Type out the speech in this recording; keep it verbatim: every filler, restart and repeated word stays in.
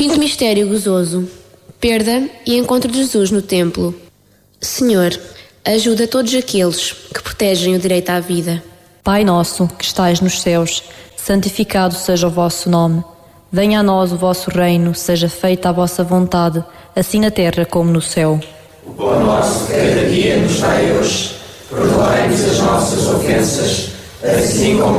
Quinto mistério gozoso: perda e encontro de Jesus no templo. Senhor, ajuda todos aqueles que protegem o direito à vida. Pai nosso, que estais nos céus, santificado seja o vosso nome. Venha a nós o vosso reino, seja feita a vossa vontade, assim na terra como no céu. O pão nosso de cada dia nos dai hoje. Perdoai-nos as nossas ofensas, assim como